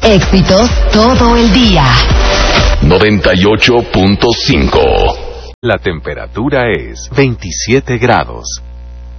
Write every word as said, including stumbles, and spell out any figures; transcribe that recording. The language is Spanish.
Éxitos todo el día. noventa y ocho punto cinco. La temperatura es veintisiete grados.